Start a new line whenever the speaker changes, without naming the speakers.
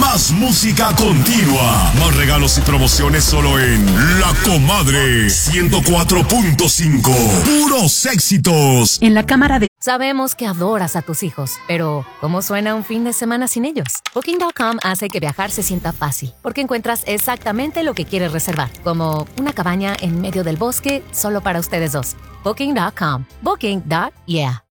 Más música continua. Más regalos y promociones solo en La Comadre 104.5. Puros éxitos.
En la cámara de...
Sabemos que adoras a tus hijos, pero ¿cómo suena un fin de semana sin ellos? Booking.com hace que viajar se sienta fácil, porque encuentras exactamente lo que quieres reservar, como una cabaña en medio del bosque solo para ustedes dos. Booking.com. Booking.yeah.